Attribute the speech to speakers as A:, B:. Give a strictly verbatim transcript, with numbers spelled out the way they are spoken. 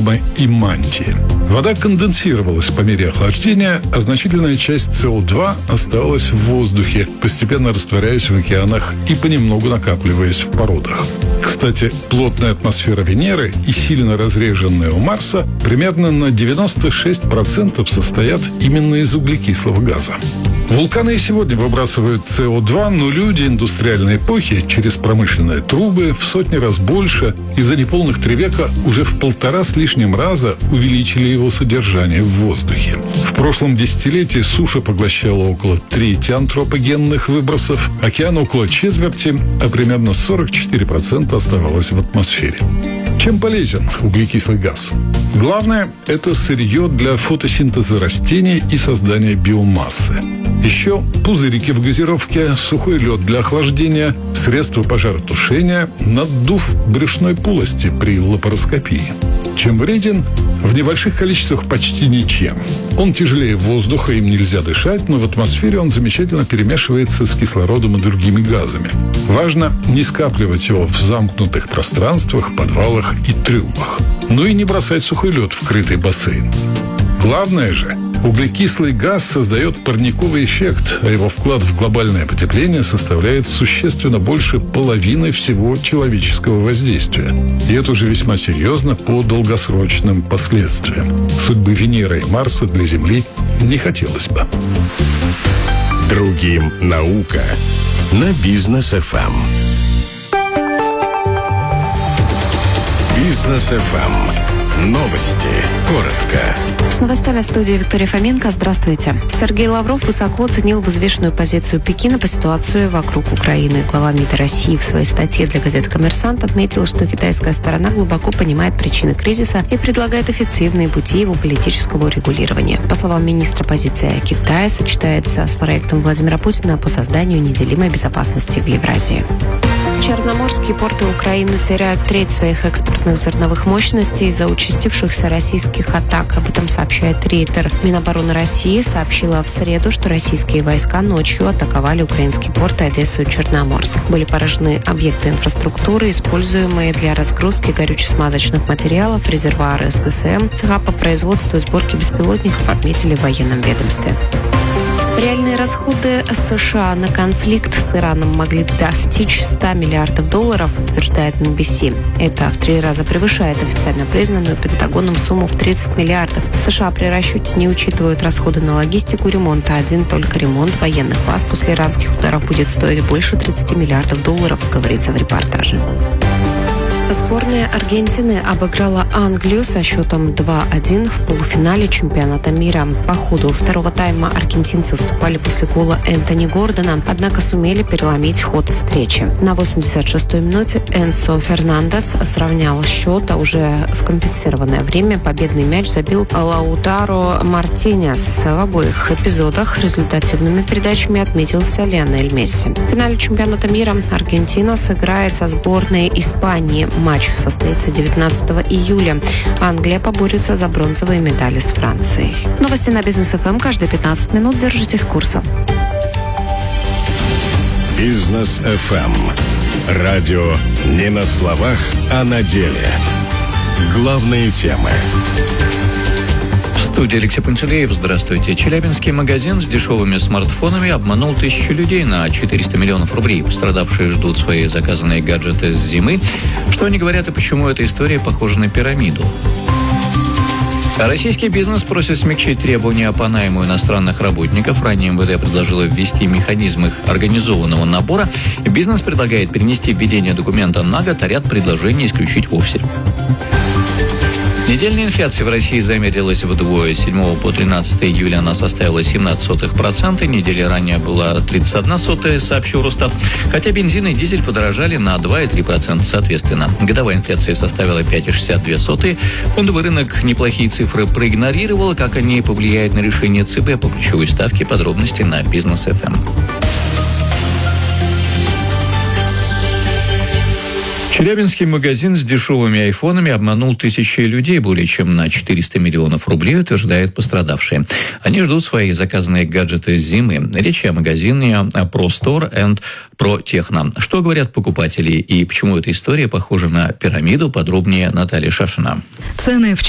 A: Пальмы и Мантии. Вода конденсировалась по мере охлаждения, а значительная часть С О два оставалась в воздухе, постепенно растворяясь в океанах и понемногу накапливаясь в породах. Кстати, плотная атмосфера Венеры и сильно разреженная у Марса примерно на девяносто шесть процентов состоят именно из углекислого газа. Вулканы и сегодня выбрасывают С О два, но люди индустриальной эпохи через промышленные трубы в сотни раз больше и за неполных три века уже в полтора с лишним раза увеличили его содержание в воздухе. В прошлом десятилетии суша поглощала около трети антропогенных выбросов, океан около четверти, а примерно сорок четыре процента оставалось в атмосфере. Чем полезен углекислый газ? Главное – это сырье для фотосинтеза растений и создания биомассы. Еще пузырики в газировке, сухой лед для охлаждения, средства пожаротушения, наддув брюшной полости при лапароскопии. Чем вреден? В небольших количествах почти ничем. Он тяжелее воздуха, им нельзя дышать, но в атмосфере он замечательно перемешивается с кислородом и другими газами. Важно не скапливать его в замкнутых пространствах, подвалах и трюмах. Ну и не бросать сухой лед в крытый бассейн. Главное же, углекислый газ создает парниковый эффект, а его вклад в глобальное потепление составляет существенно больше половины всего человеческого воздействия. И это уже весьма серьезно по долгосрочным последствиям. Судьбы Венеры и Марса для Земли не хотелось бы.
B: Другим наука на Бизнес эф эм. Бизнес эф эм. Новости. Коротко.
C: С новостями в студии Виктория Фоменко. Здравствуйте. Сергей Лавров высоко оценил взвешенную позицию Пекина по ситуации вокруг Украины. Глава МИДа России в своей статье для газеты «Коммерсант» отметил, что китайская сторона глубоко понимает причины кризиса и предлагает эффективные пути его политического урегулирования. По словам министра, позиция Китая сочетается с проектом Владимира Путина по созданию неделимой безопасности в Евразии. Черноморские порты Украины теряют треть своих экспортных зерновых мощностей из-за участившихся российских атак. Об этом сообщает Рейтер. Минобороны России сообщила в среду, что российские войска ночью атаковали украинские порты Одессу и Черноморск. Были поражены объекты инфраструктуры, используемые для разгрузки горюче-смазочных материалов, резервуары С Г С М, цеха по производству и сборке беспилотников, отметили в военном ведомстве. Реальные расходы США на конфликт с Ираном могли достичь ста миллиардов долларов, утверждает Эн Би Си. Это в три раза превышает официально признанную Пентагоном сумму в тридцать миллиардов. США при расчете не учитывают расходы на логистику ремонта. Один только ремонт военных баз после иранских ударов будет стоить больше тридцати миллиардов долларов, говорится в репортаже. Сборная Аргентины обыграла Англию со счетом два один в полуфинале чемпионата мира. По ходу второго тайма аргентинцы уступали после гола Энтони Гордона, однако сумели переломить ход встречи. На восемьдесят шестой минуте Энцо Фернандес сравнял счет, а уже в компенсированное время победный мяч забил Лаутаро Мартинес. В обоих эпизодах результативными передачами отметился Лионель Месси. В финале чемпионата мира Аргентина сыграет со сборной Испании. Матч состоится девятнадцатого июля. Англия поборется за бронзовые медали с Францией. Новости на Бизнес эф эм каждые пятнадцать минут. Держитесь курса.
B: Бизнес эф эм. Радио не на словах, а на деле. Главные темы.
D: В студии Алексей Пантелеев. Здравствуйте. Челябинский магазин с дешевыми смартфонами обманул тысячу людей на четыреста миллионов рублей. Пострадавшие ждут свои заказанные гаджеты с зимы. Что они говорят и почему эта история похожа на пирамиду? Российский бизнес просит смягчить требования по найму иностранных работников. Ранее Эм Вэ Дэ предложило ввести механизм их организованного набора. Бизнес предлагает перенести введение документа на год, а ряд предложений исключить вовсе. Недельная инфляция в России замедлилась вдвое. С седьмого по тринадцатое июля она составила семнадцать сотых процента. Недели ранее была тридцать одна сотая, сообщил Росстат. Хотя бензин и дизель подорожали на два и три процента соответственно. Годовая инфляция составила пять и шестьдесят две сотых. Фондовый рынок неплохие цифры проигнорировал. Как они повлияют на решение Цэ Бэ по ключевой ставке? Подробности на Бизнес эф эм. Челябинский магазин с дешевыми айфонами обманул тысячи людей, более чем на четыреста миллионов рублей, утверждают пострадавшие. Они ждут свои заказанные гаджеты с зимы. Речь о магазине Pro Store and Pro Techno. Что говорят покупатели и почему эта история похожа на пирамиду, подробнее Наталья Шашина.
E: Цены в